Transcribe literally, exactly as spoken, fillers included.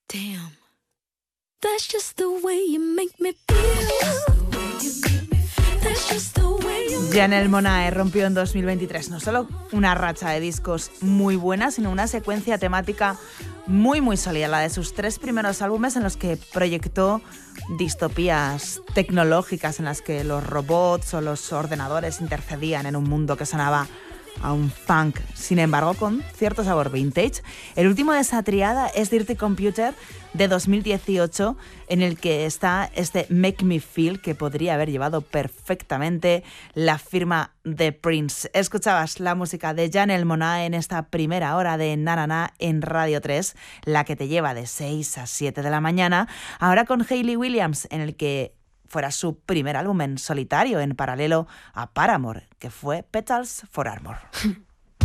Damn, that's just the way you make me feel. That's just the way you make me feel. Janelle Monáe rompió en dos mil veintitrés no solo una racha de discos muy buena, sino una secuencia temática muy muy sólida, la de sus tres primeros álbumes en los que proyectó distopías tecnológicas en las que los robots o los ordenadores intercedían en un mundo que sonaba a un funk, sin embargo con cierto sabor vintage. El último de esa triada es Dirty Computer de dos mil dieciocho, en el que está este Make Me Feel, que podría haber llevado perfectamente la firma de Prince. Escuchabas la música de Janelle Monáe en esta primera hora de Na Na Na en Radio tres, la que te lleva de seis a siete de la mañana, ahora con Hayley Williams, en el que fuera su primer álbum en solitario, en paralelo a Paramore, que fue Petals for Armor.